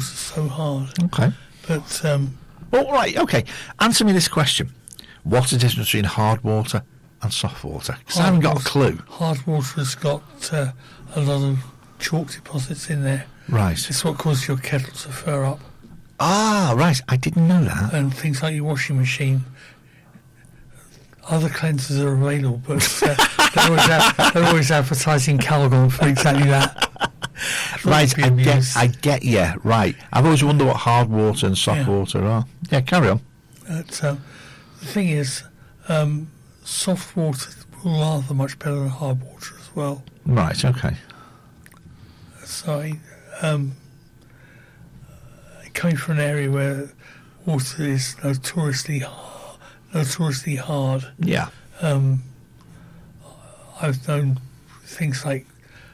water's so hard. Okay. But All right. Okay. Answer me this question: what's the difference between hard water and soft water? Because I haven't got a clue. Hard water's got a lot of chalk deposits in there. Right. It's what causes your kettle to fur up. Ah, right. I didn't know that. And things like your washing machine. Other cleansers are available, but they're always advertising Calgon for exactly that. Right, I get you. Right. I've always wondered what hard water and soft water are. Yeah, carry on. But, the thing is, soft water will lather much better than hard water as well. Right, okay. So, coming from an area where water is notoriously hard. Yeah. I've known things like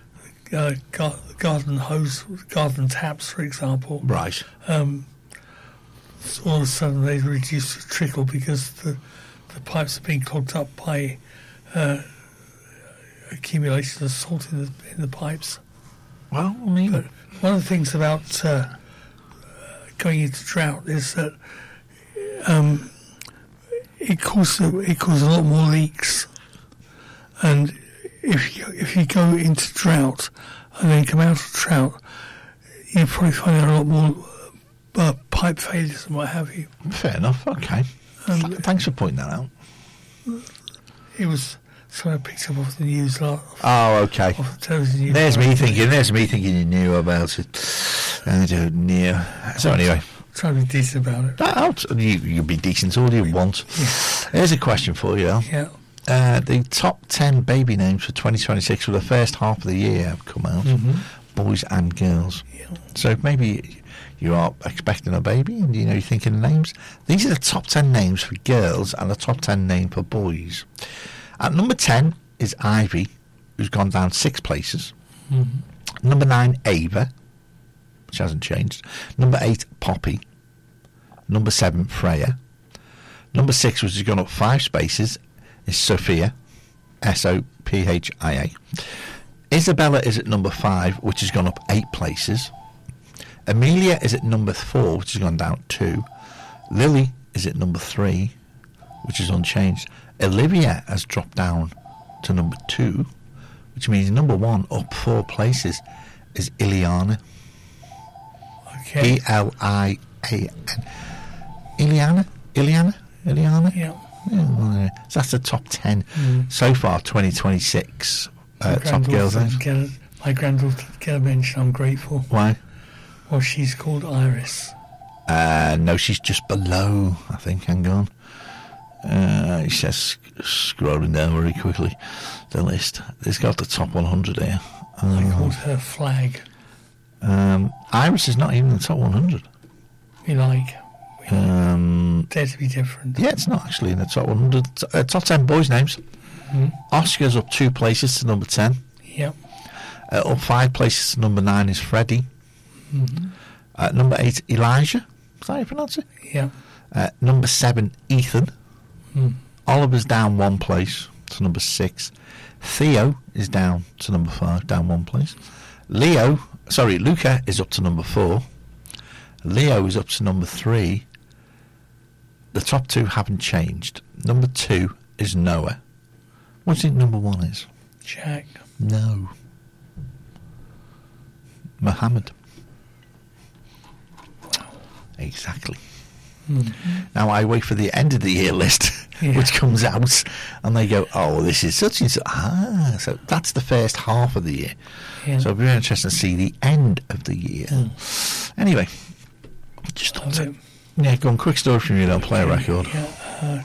garden taps, for example. Right. All of a sudden they reduce the trickle because the pipes are being clogged up by accumulation of salt in the pipes. Well, I mean, but one of the things about going into drought is that it causes a lot more leaks, and if you go into drought and then come out of drought, you probably find out a lot more pipe failures and what have you. Fair enough. Okay. Thanks for pointing that out. It was something I picked up off the news. Oh, okay. Off the television news. There's me thinking you knew about it. I don't know. So anyway. Try to be decent about it. You'll be decent all you want. Yeah. Here's a question for you. Yeah. The top 10 baby names for 2026 for the first half of the year have come out. Mm-hmm. Boys and girls. Yeah. So maybe you are expecting a baby and you're thinking of names. These are the top 10 names for girls and the top 10 name for boys. At number 10 is Ivy, who's gone down 6 places. Mm-hmm. Number 9, Ava, which hasn't changed. Number 8, Poppy. Number 7, Freya. Number 6, which has gone up 5 spaces, is Sophia, Sophia. Isabella is at number 5, which has gone up 8 places. Amelia is at number 4, which has gone down 2. Lily is at number 3, which is unchanged. Olivia has dropped down to number 2, which means number 1 up 4 places is Iliana. Okay. Elian. Iliana? Yeah. So that's the top 10 so far, 2026 top girls. My granddaughter get a mention. I'm grateful. Why? Well, she's called Iris. No, she's just below, I think. Hang on. He says, scrolling down very quickly, the list. It's got the top 100 here. I called her Flag. Iris is not even in the top 100. We like. Dare to be different. Yeah, it's not actually in the top 100. Top 10 boys' names. Mm-hmm. Oscar's up 2 places to number 10. Yep. Up 5 places to number 9 is Freddie. Mm-hmm. Number 8, Elijah. Is that how you pronounce it? Yeah. Number 7, Ethan. Oliver's down 1 place to number 6. Theo is down to number 5, down 1 place. Luca is up to number 4. Leo is up to number 3. The top 2 haven't changed. Number 2 is Noah. What do you think number 1 is? Jack. No. Muhammad. Wow. Exactly. Mm-hmm. Now I wait for the end of the year list, which comes out, and they go, "Oh, this is such and such." So that's the first half of the year. Yeah. So it'll be very interesting to see the end of the year. Anyway, just go on. Quick story from you. Don't play a record. Yeah,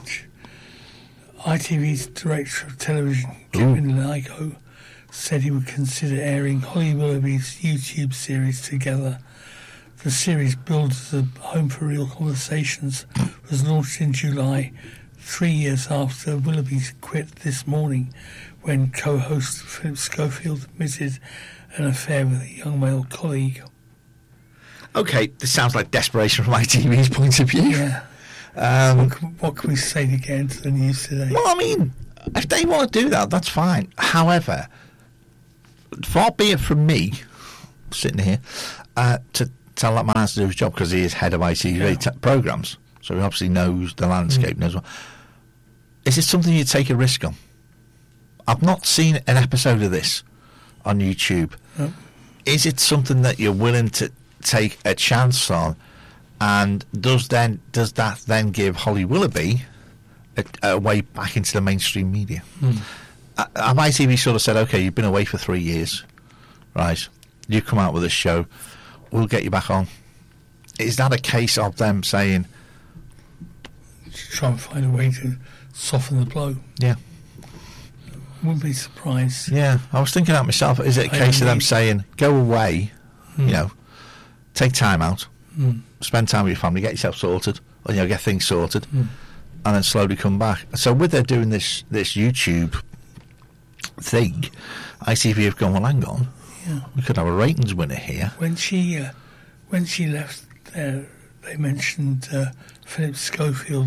ITV's director of television, Kevin Lygo, said he would consider airing Holly Willoughby's YouTube series Together. The series, billed as a home for real conversations, was launched in July, 3 years after Willoughby quit This Morning, when co-host Philip Schofield admitted an affair with a young male colleague. Okay, this sounds like desperation from ITV's point of view. Yeah. What can we say to get into the news today? Well, I mean, if they want to do that, that's fine. However, far be it from me, sitting here, to tell that man how to do his job because he is head of ITV programmes. So he obviously knows the landscape, knows what. Is it something you take a risk on? I've not seen an episode of this on YouTube. No. Is it something that you're willing to take a chance on? And does that then give Holly Willoughby a way back into the mainstream media? Have ITV sort of said, okay, you've been away for 3 years, right? You come out with a show, we'll get you back on. Is that a case of them saying, try and find a way to soften the blow? Yeah. Wouldn't be surprised. Yeah, I was thinking that myself. Is it a case of them saying, go away, you know, take time out, spend time with your family, get yourself sorted, or, you know, get things sorted, and then slowly come back. So with their doing this YouTube thing, ITV have gone, well, hang on, we could have a ratings winner here. When she left there, they mentioned Philip Schofield.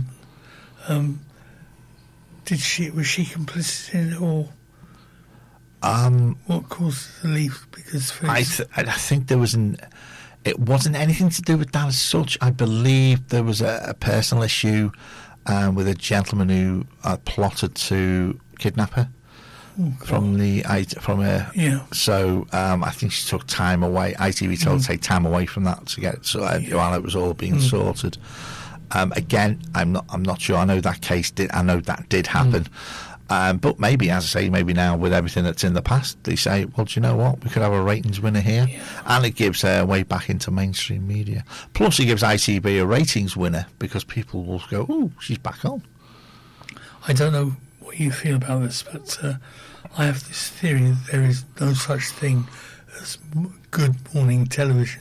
Was she complicit in it, or what caused the leave? Because I think there was it wasn't anything to do with that as such. I believe there was a personal issue with a gentleman who plotted to kidnap her from her. Yeah. So I think she took time away. ITV told her to take time away from that to get while it was all being sorted. Again, I'm not sure. I know that did happen. But maybe, as I say, maybe now with everything that's in the past, they say, well, do you know what? We could have a ratings winner here. Yeah. And it gives her a way back into mainstream media. Plus, it gives ITV a ratings winner because people will go, oh, she's back on. I don't know what you feel about this, but I have this theory that there is no such thing as good morning television.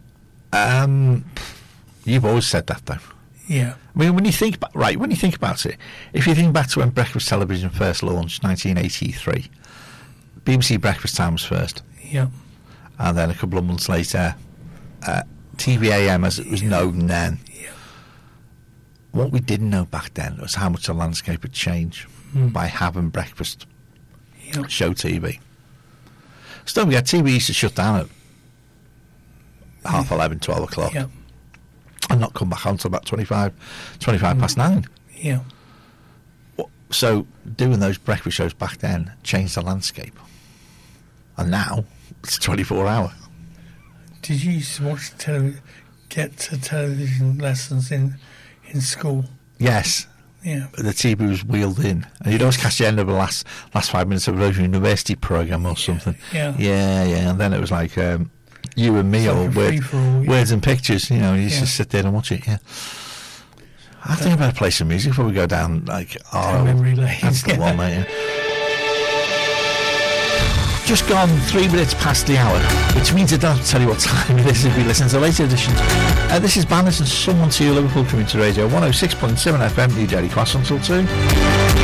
You've always said that, though. Yeah. I mean, when you think about it, if you think back to when breakfast television first launched, 1983, BBC Breakfast Time was first. Yeah. And then a couple of months later, TVAM, as it was known then. Yeah. What we didn't know back then was how much the landscape had changed by having breakfast show TV. So we had TV used to shut down at 11:30, 12 o'clock. Yeah. And not come back on until about 25 past 9. Yeah. So doing those breakfast shows back then changed the landscape. And now it's 24 hour. Did you used to watch get to television lessons in school? Yes. Yeah. The TV was wheeled in. And you'd always catch the end of the last 5 minutes of a university programme or something. Yeah. Yeah. And then it was like... you and me, or words and pictures, you know, you just sit there and watch it, I think I better play some music before we go down, memory lane. That's the one, mate. Just gone 3 minutes past the hour, which means I don't have to tell you what time it is if you listen to later editions. This is Banners and Someone to You, Liverpool Community Radio, 106.7 FM, New Daily Class until 2.